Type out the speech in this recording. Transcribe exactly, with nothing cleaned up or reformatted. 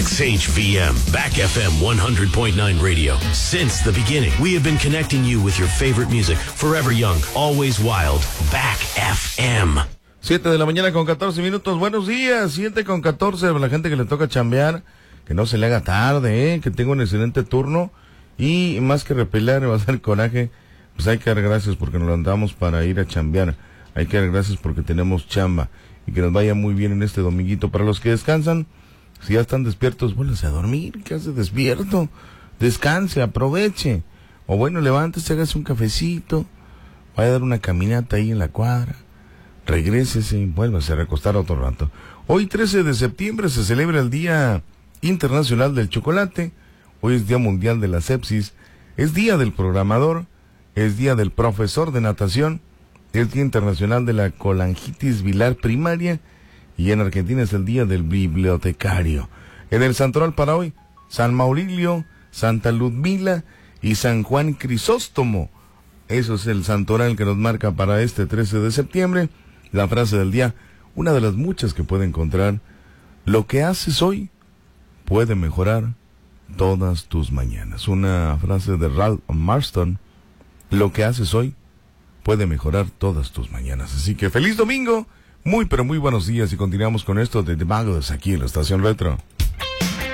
Sage V M, Back F M one hundred point nine radio. Since the beginning, we have been connecting you with your favorite music. Forever young, always wild. Back F M. Siete de la mañana con catorce minutos. Buenos días. Siete con catorce para la gente que le toca chambear. Que no se le haga tarde, ¿eh? Que tenga un excelente turno. Y más que repelar, va a ser coraje. Pues hay que dar gracias porque nos levantamos para ir a chambear. Hay que dar gracias porque tenemos chamba. Y que nos vaya muy bien en este dominguito. Para los que descansan, si ya están despiertos, vuélvanse a dormir. ¿Qué hace despierto? Descanse, aproveche. O bueno, levántese, hágase un cafecito. Vaya a dar una caminata ahí en la cuadra. Regrésese y vuélvase a recostar otro rato. Hoy, trece de septiembre, se celebra el Día Internacional del Chocolate. Hoy es Día Mundial de la Sepsis. Es Día del Programador. Es Día del Profesor de Natación. Es Día Internacional de la Colangitis Bilar Primaria. Y en Argentina es el Día del Bibliotecario. En el santoral para hoy, San Maurilio, Santa Ludmila y San Juan Crisóstomo. Eso es el santoral que nos marca para este trece de septiembre. La frase del día, una de las muchas que puede encontrar: lo que haces hoy puede mejorar todas tus mañanas. Una frase de Ralph Marston. Lo que haces hoy puede mejorar todas tus mañanas. Así que feliz domingo, muy pero muy buenos días, y continuamos con esto de The Bagels aquí en la Estación Retro.